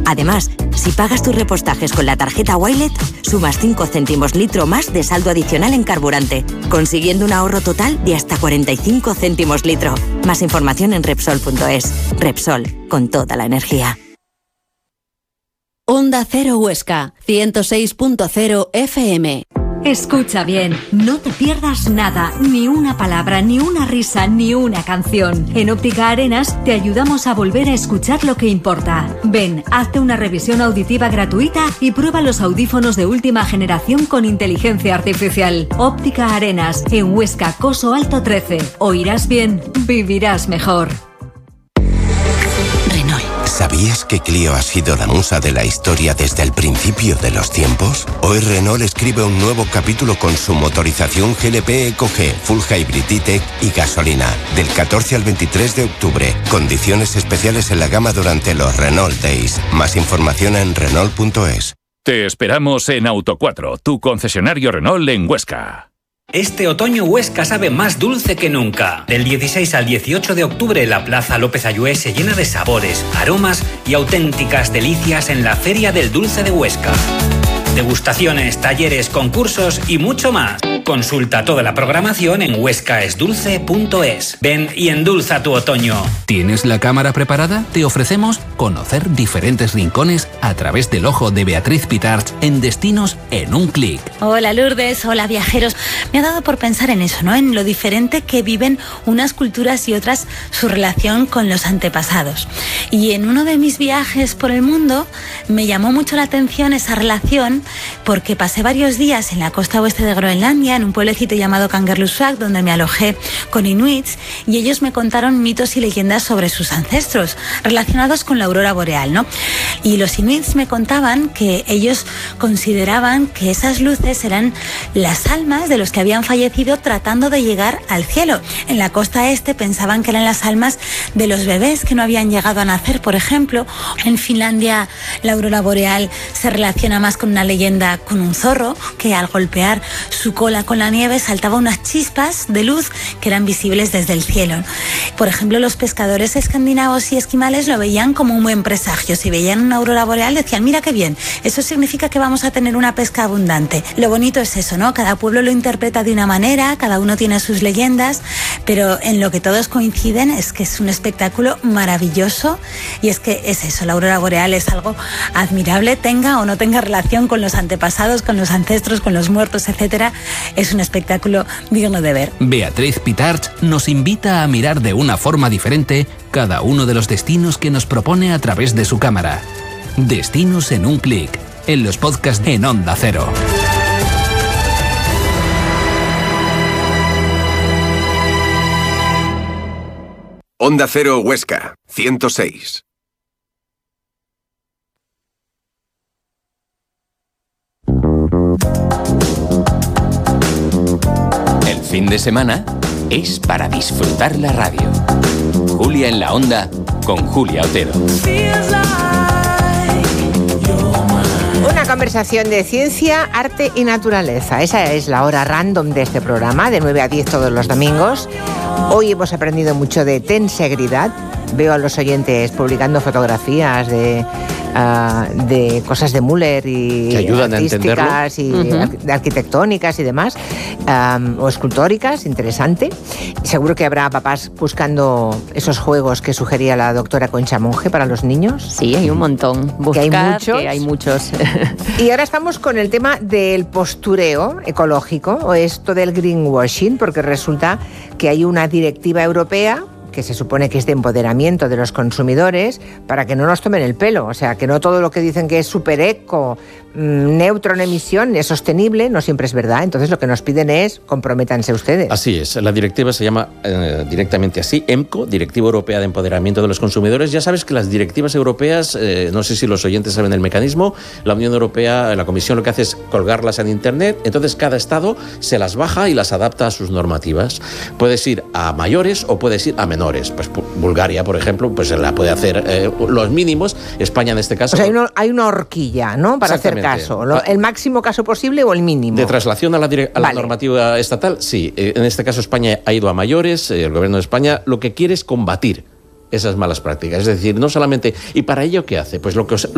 Además, si pagas tus repostajes con la tarjeta Wilet, sumas 5 céntimos litro más de saldo adicional en carburante, consiguiendo un ahorro total de hasta 45 céntimos litro. Más información en Repsol.es. Repsol, con toda la energía. Onda Cero Huesca, 106.0 FM. Escucha bien, no te pierdas nada, ni una palabra, ni una risa, ni una canción. En Óptica Arenas te ayudamos a volver a escuchar lo que importa. Ven, hazte una revisión auditiva gratuita y prueba los audífonos de última generación con inteligencia artificial. Óptica Arenas, en Huesca, Coso Alto 13. Oirás bien, vivirás mejor. ¿Sabías que Clio ha sido la musa de la historia desde el principio de los tiempos? Hoy Renault escribe un nuevo capítulo con su motorización GLP EcoG, Full Hybrid E-Tech y gasolina. Del 14 al 23 de octubre. Condiciones especiales en la gama durante los Renault Days. Más información en Renault.es. Te esperamos en Auto 4, tu concesionario Renault en Huesca. Este otoño Huesca sabe más dulce que nunca. Del 16 al 18 de octubre la Plaza López Ayué se llena de sabores, aromas y auténticas delicias en la Feria del Dulce de Huesca. Degustaciones, talleres, concursos y mucho más. Consulta toda la programación en huescaesdulce.es. Ven y endulza tu otoño. ¿Tienes la cámara preparada? Te ofrecemos conocer diferentes rincones a través del ojo de Beatriz Pitarch en Destinos en un clic. Hola Lourdes, hola viajeros. Me ha dado por pensar en eso, ¿no? En lo diferente que viven unas culturas y otras su relación con los antepasados. Y en uno de mis viajes por el mundo me llamó mucho la atención esa relación porque pasé varios días en la costa oeste de Groenlandia, en un pueblecito llamado Kangerlussuaq, donde me alojé con inuits, y ellos me contaron mitos y leyendas sobre sus ancestros relacionados con la aurora boreal, ¿no? Y los inuits me contaban que ellos consideraban que esas luces eran las almas de los que habían fallecido tratando de llegar al cielo. En la costa este pensaban que eran las almas de los bebés que no habían llegado a nacer, por ejemplo. En Finlandia la aurora boreal se relaciona más con una leyenda con un zorro que al golpear su cola con la nieve saltaba unas chispas de luz que eran visibles desde el cielo. Por ejemplo, los pescadores escandinavos y esquimales lo veían como un buen presagio. Si veían una aurora boreal decían, mira qué bien, eso significa que vamos a tener una pesca abundante. Lo bonito es eso, ¿no? Cada pueblo lo interpreta de una manera, cada uno tiene sus leyendas, pero en lo que todos coinciden es que es un espectáculo maravilloso, y es que es eso, la aurora boreal es algo admirable, tenga o no tenga relación con los antepasados, con los ancestros, con los muertos, etcétera. Es un espectáculo digno de ver. Beatriz Pitarch nos invita a mirar de una forma diferente cada uno de los destinos que nos propone a través de su cámara. Destinos en un clic, en los podcasts en Onda Cero. Onda Cero Huesca, 106. El fin de semana es para disfrutar la radio. Julia en la Onda con Julia Otero. Una conversación de ciencia, arte y naturaleza. Esa es la hora random de este programa, de 9 a 10 todos los domingos. Hoy hemos aprendido mucho de tensegridad. Veo a los oyentes publicando fotografías de cosas de Müller y que ayudan artísticas y de arquitectónicas y demás, o escultóricas, interesante. Seguro que habrá papás buscando esos juegos que sugería la doctora Concha Monge para los niños. Sí, hay un montón. Buscad, que hay muchos. Y ahora estamos con el tema del postureo ecológico, o esto del greenwashing, porque resulta que hay una directiva europea que se supone que es de empoderamiento de los consumidores para que no nos tomen el pelo. O sea, que no todo lo que dicen que es súper eco, neutro en emisión, es sostenible, no siempre es verdad. Entonces lo que nos piden es comprométanse ustedes. Así es, la directiva se llama directamente así, EMCO, Directiva Europea de Empoderamiento de los Consumidores. Ya sabes que las directivas europeas, no sé si los oyentes saben el mecanismo, la Unión Europea, la Comisión lo que hace es colgarlas en Internet, entonces cada Estado se las baja y las adapta a sus normativas. Puedes ir a mayores o puedes ir a menores. Pues Bulgaria, por ejemplo, pues la puede hacer los mínimos. España en este caso... O sea, hay una horquilla, ¿no? Para hacer caso. El máximo caso posible o el mínimo. De traslación a la normativa estatal, sí. En este caso España ha ido a mayores. El gobierno de España lo que quiere es combatir esas malas prácticas. Es decir, no solamente... ¿Y para ello qué hace? Pues lo que